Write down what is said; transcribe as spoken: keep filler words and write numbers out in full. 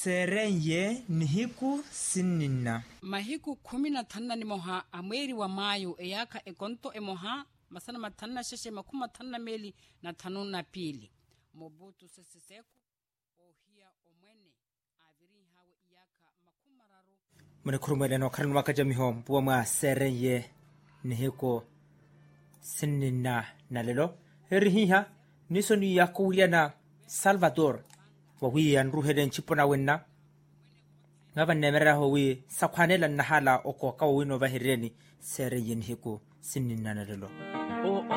serenye nihiku sinina mahiku kumi na tano ni moha amweri wa Mayu eyaka ekonto emoha masana matana sheshe makuma tana meli na tano na pili Mobutu Sese Seko ohia omwene aviri hawe iyaka makumararu mune kurumwele no karnu makajamiho buwa mwa serenye nihiku sinina nalelo herihiha niso ni yakuliana Salvador wawi anruheden chipona wenna ngaba nemera howi sakwanela nahala oko kawino bahireni serenye nihiku sinina nalelo